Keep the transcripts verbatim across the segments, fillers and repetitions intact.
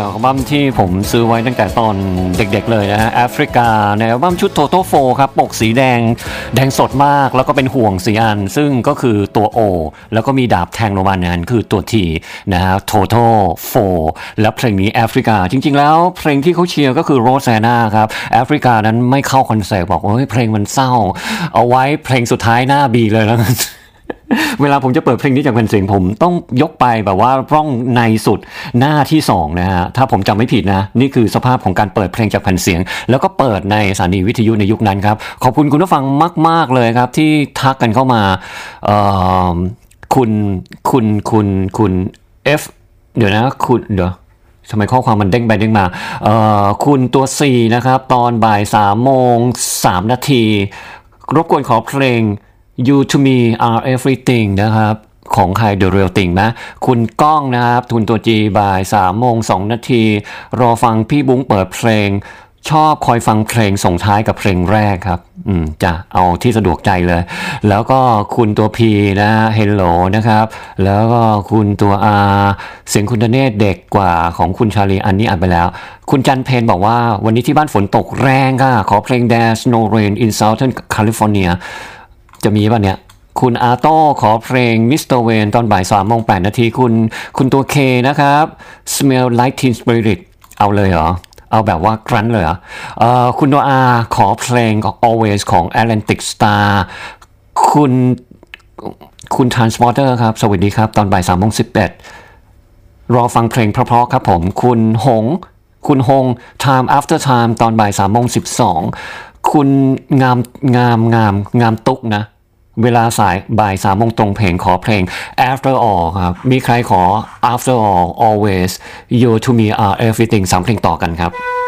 จากอัลบั้มที่ผมซื้อไว้ตั้งแต่ตอนเด็กๆเลยนะฮะแอฟริกาในอัลบั้มชุด Total โฟร์ ครับปกสีแดงแดงสดมากแล้วก็เป็นห่วงสีอันซึ่งก็คือตัว O แล้วก็มีดาบแทงลงมานั้นคือตัว T นะฮะ Total โฟร์ แล้วเพลงนี้แอฟริกาจริงๆแล้วเพลงที่เขาเชียร์ก็คือ Rosanna ครับแอฟริกานั้นไม่เข้าคอนเซ็ปต์บอกว่าเพลงมันเศร้าเอาไว้เพลงสุดท้ายหน้าบีเลยแล้วเวลาผมจะเปิดเพลงนี้จากแผ่นเสียงผมต้องยกไปแบบว่าร่องในสุดหน้าที่สองนะฮะถ้าผมจำไม่ผิดนะนี่คือสภาพของการเปิดเพลงจากแผ่นเสียงแล้วก็เปิดในสถานีวิทยุในยุคนั้นครับขอบคุณคุณผู้ฟังมากๆเลยครับที่ทักกันเข้ามาเอ่อคุณคุณคุณคุณ F เดี๋ยวนะคุณเดี๋ยวทำไมข้อความมันเด้งไปเด้งมาเอ่อคุณตัว C นะครับตอนบ่ายสามโมงสามนาทีรบกวนขอเพลงYou to me are everything นะครับของใคร The Real Thing นะคุณก้องนะครับทุนตัวจีบ่ายสามโมงสองนาทีรอฟังพี่บุ้งเปิดเพลงชอบคอยฟังเพลงส่งท้ายกับเพลงแรกครับอืมจะเอาที่สะดวกใจเลยแล้วก็คุณตัว P นะ Hello นะครับแล้วก็คุณตัว R เสียงคุณธเนศเด็กกว่าของคุณชาลีอันนี้อ่านไปแล้วคุณจันเพนบอกว่าวันนี้ที่บ้านฝนตกแรงค่ะขอเพลง There's No Rain in Southern Californiaจะมีป่ะเนี่ยคุณอาโต้ขอเพลง มิสเตอร์ Wayne ตอนบ่ายสามโมงแปดนาทีคุณคุณตัวเคนะครับ Smell Like Teen Spirit เอาเลยเหรอเอาแบบว่ากรันเลยเหรอเอ่อคุณโนอาขอเพลง Always ของ Atlantic Star คุณคุณ Transporter ครับสวัสดีครับตอนบ่ายสามโมงสิบเอ็ดรอฟังเพลงเพราะๆครับผมคุณหงคุณหง Time After Time ตอนบ่ายสามโมงสิบสองคุณงามงามงามงามตุ๊กนะเวลาสายบ่ายสามโมงตรงเพลงขอเพลง After All ครับมีใครขอ After All Always You to me are everything สามเพลงต่อกันครับ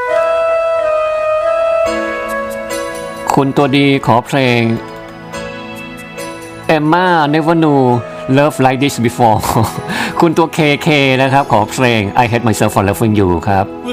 คุณตัวดีขอเพลง Emma Never Knew Love Like This Before คุณตัว เค เค นะครับขอเพลง I Hate Myself for Loving You ครับ